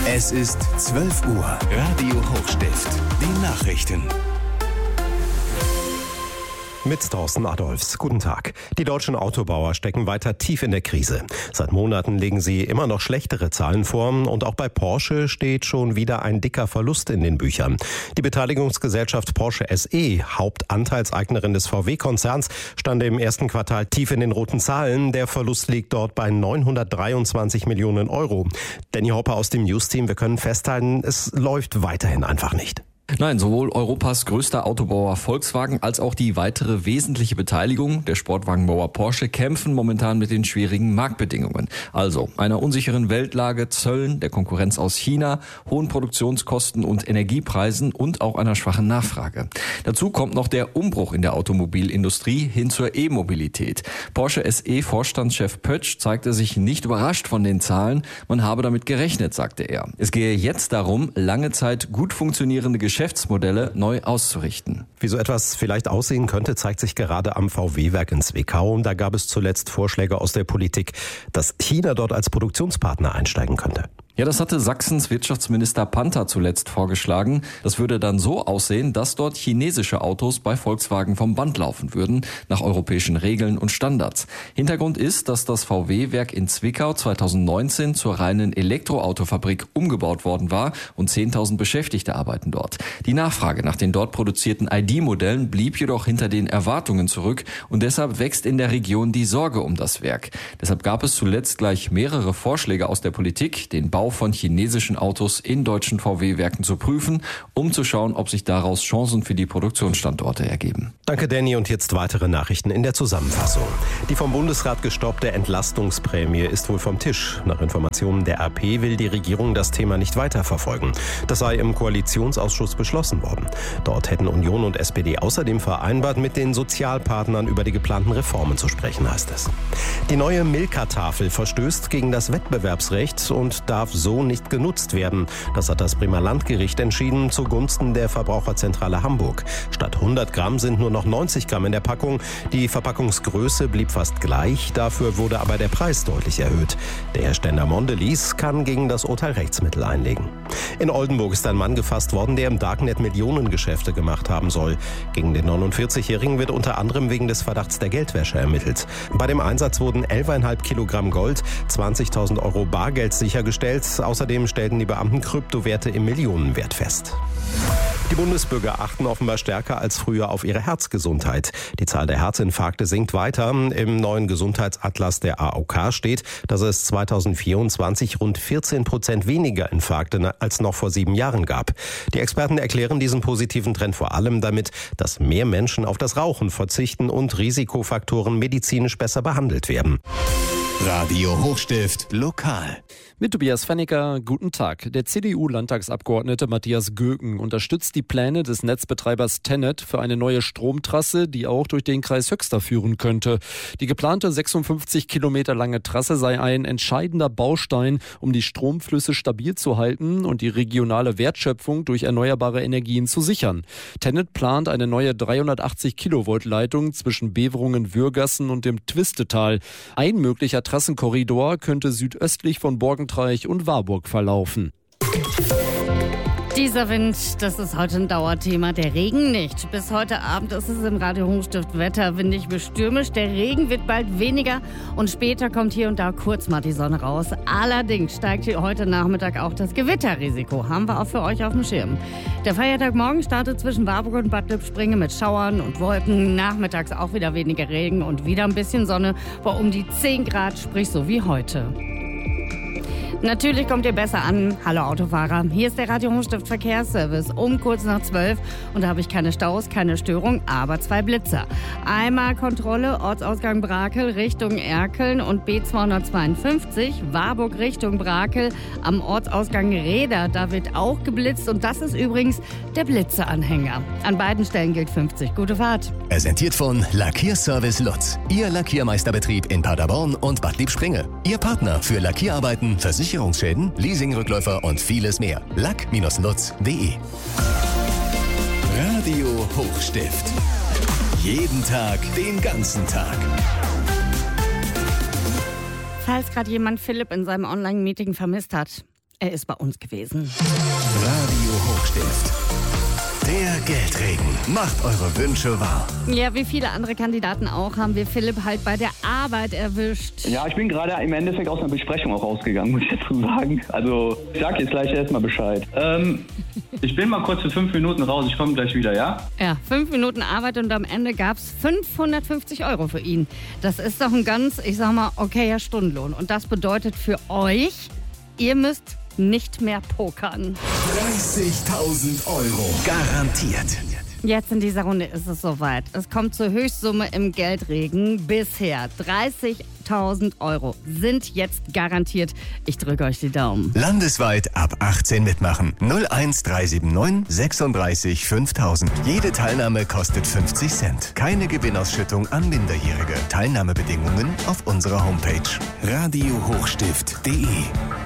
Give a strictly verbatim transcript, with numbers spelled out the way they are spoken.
Es ist zwölf Uhr. Radio Hochstift. Die Nachrichten. Mit Thorsten Adolfs. Guten Tag. Die deutschen Autobauer stecken weiter tief in der Krise. Seit Monaten legen sie immer noch schlechtere Zahlen vor und auch bei Porsche steht schon wieder ein dicker Verlust in den Büchern. Die Beteiligungsgesellschaft Porsche S E, Hauptanteilseignerin des V W-Konzerns, stand im ersten Quartal tief in den roten Zahlen. Der Verlust liegt dort bei neunhundertdreiundzwanzig Millionen Euro. Danny Hopper aus dem News-Team, wir können festhalten, es läuft weiterhin einfach nicht. Nein, sowohl Europas größter Autobauer Volkswagen als auch die weitere wesentliche Beteiligung, der Sportwagenbauer Porsche, kämpfen momentan mit den schwierigen Marktbedingungen. Also einer unsicheren Weltlage, Zöllen, der Konkurrenz aus China, hohen Produktionskosten und Energiepreisen und auch einer schwachen Nachfrage. Dazu kommt noch der Umbruch in der Automobilindustrie hin zur E-Mobilität. Porsche S E-Vorstandschef Pötsch zeigte sich nicht überrascht von den Zahlen. Man habe damit gerechnet, sagte er. Es gehe jetzt darum, lange Zeit gut funktionierende Geschäfte Geschäftsmodelle neu auszurichten. Wie so etwas vielleicht aussehen könnte, zeigt sich gerade am V W-Werk in Zwickau. Da gab es zuletzt Vorschläge aus der Politik, dass China dort als Produktionspartner einsteigen könnte. Ja, das hatte Sachsens Wirtschaftsminister Panther zuletzt vorgeschlagen. Das würde dann so aussehen, dass dort chinesische Autos bei Volkswagen vom Band laufen würden, nach europäischen Regeln und Standards. Hintergrund ist, dass das V W-Werk in Zwickau zweitausendneunzehn zur reinen Elektroautofabrik umgebaut worden war und zehntausend Beschäftigte arbeiten dort. Die Nachfrage nach den dort produzierten I D-Modellen blieb jedoch hinter den Erwartungen zurück und deshalb wächst in der Region die Sorge um das Werk. Deshalb gab es zuletzt gleich mehrere Vorschläge aus der Politik, den Bau von chinesischen Autos in deutschen V W-Werken zu prüfen, um zu schauen, ob sich daraus Chancen für die Produktionsstandorte ergeben. Danke, Danny. Und jetzt weitere Nachrichten in der Zusammenfassung. Die vom Bundesrat gestoppte Entlastungsprämie ist wohl vom Tisch. Nach Informationen der A P will die Regierung das Thema nicht weiterverfolgen. Das sei im Koalitionsausschuss beschlossen worden. Dort hätten Union und S P D außerdem vereinbart, mit den Sozialpartnern über die geplanten Reformen zu sprechen, heißt es. Die neue Milka-Tafel verstößt gegen das Wettbewerbsrecht und darf so nicht genutzt werden. Das hat das Bremer Landgericht entschieden zugunsten der Verbraucherzentrale Hamburg. Statt hundert Gramm sind nur noch neunzig Gramm in der Packung. Die Verpackungsgröße blieb fast gleich, dafür wurde aber der Preis deutlich erhöht. Der Hersteller Mondelez kann gegen das Urteil Rechtsmittel einlegen. In Oldenburg ist ein Mann gefasst worden, der im Darknet Millionengeschäfte gemacht haben soll. Gegen den neunundvierzigjährigen wird unter anderem wegen des Verdachts der Geldwäsche ermittelt. Bei dem Einsatz wurden elf Komma fünf Kilogramm Gold, zwanzigtausend Euro Bargeld sichergestellt. Außerdem stellten die Beamten Kryptowerte im Millionenwert fest. Die Bundesbürger achten offenbar stärker als früher auf ihre Herzgesundheit. Die Zahl der Herzinfarkte sinkt weiter. Im neuen Gesundheitsatlas der A O K steht, dass es zweitausendvierundzwanzig rund vierzehn Prozent weniger Infarkte als noch vor sieben Jahren gab. Die Experten erklären diesen positiven Trend vor allem damit, dass mehr Menschen auf das Rauchen verzichten und Risikofaktoren medizinisch besser behandelt werden. Radio Hochstift lokal. Mit Tobias Fennicker, guten Tag. Der C D U-Landtagsabgeordnete Matthias Göken unterstützt die Pläne des Netzbetreibers TenneT für eine neue Stromtrasse, die auch durch den Kreis Höxter führen könnte. Die geplante sechsundfünfzig Kilometer lange Trasse sei ein entscheidender Baustein, um die Stromflüsse stabil zu halten und die regionale Wertschöpfung durch erneuerbare Energien zu sichern. TenneT plant eine neue dreihundertachtzig Kilovolt Leitung zwischen Beverungen-Würgassen und dem Twistetal. Ein möglicher Trassenkorridor könnte südöstlich von Borgentreich und Warburg verlaufen. Dieser Wind, das ist heute ein Dauerthema. Der Regen nicht. Bis heute Abend ist es im Radio Hochstift Wetter windig bis stürmisch. Der Regen wird bald weniger und später kommt hier und da kurz mal die Sonne raus. Allerdings steigt hier heute Nachmittag auch das Gewitterrisiko. Haben wir auch für euch auf dem Schirm. Der Feiertagmorgen startet zwischen Warburg und Bad Lippspringe mit Schauern und Wolken. Nachmittags auch wieder weniger Regen und wieder ein bisschen Sonne bei um die zehn Grad, sprich so wie heute. Natürlich kommt ihr besser an. Hallo Autofahrer, hier ist der Radio Hochstift Verkehrsservice um kurz nach zwölf und da habe ich keine Staus, keine Störung, aber zwei Blitzer. Einmal Kontrolle, Ortsausgang Brakel Richtung Erkeln und B zweihundertzweiundfünfzig, Warburg Richtung Brakel am Ortsausgang Reda. Da wird auch geblitzt und das ist übrigens der Blitzeanhänger. An beiden Stellen gilt fünfzig. Gute Fahrt. Präsentiert von Lackierservice Lutz. Ihr Lackiermeisterbetrieb in Paderborn und Bad Lippspringe. Ihr Partner für Lackierarbeiten, Versicherungsschäden, Leasingrückläufer und vieles mehr. lack Bindestrich lutz Punkt de Radio Hochstift. Jeden Tag, den ganzen Tag. Falls gerade jemand Philipp in seinem Online-Meeting vermisst hat. er ist bei uns gewesen. Radio Hochstift. Der Geldregen. Macht eure Wünsche wahr. Ja, wie viele andere Kandidaten auch, haben wir Philipp halt bei der Arbeit erwischt. Ja, ich bin gerade im Endeffekt aus einer Besprechung auch rausgegangen, muss ich dazu sagen. Also, ich sag jetzt gleich erstmal Bescheid. Ähm, ich bin mal kurz für fünf Minuten raus, ich komme gleich wieder, ja? Ja, fünf Minuten Arbeit und am Ende gab es fünfhundertfünfzig Euro für ihn. Das ist doch ein ganz, ich sag mal, okayer Stundenlohn. Und das bedeutet für euch, ihr müsst nicht mehr pokern. dreißigtausend Euro. Garantiert. Jetzt in dieser Runde ist es soweit. Es kommt zur Höchstsumme im Geldregen bisher. dreißigtausend Euro sind jetzt garantiert. Ich drücke euch die Daumen. Landesweit ab achtzehn mitmachen. null eins drei sieben neun sechsunddreißig fünftausend. Jede Teilnahme kostet fünfzig Cent. Keine Gewinnausschüttung an Minderjährige. Teilnahmebedingungen auf unserer Homepage. radio hochstift punkt de